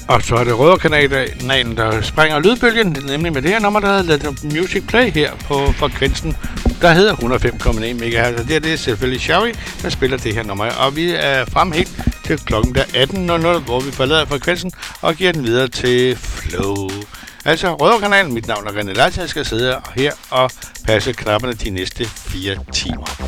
Og så er det Rødovrekanalen, der springer lydbølgen, nemlig med det her nummer, der hedder Let The Music Play her på frekvensen, der hedder 105,1 MHz. Og det er selvfølgelig Xiaomi, der spiller det her nummer. Og vi er frem helt til klokken der 18.00, hvor vi forlader frekvensen og giver den videre til Flow. Altså Rødovrekanalen, mit navn er René Leitz, jeg skal sidde her og passe knapperne de næste 4 timer.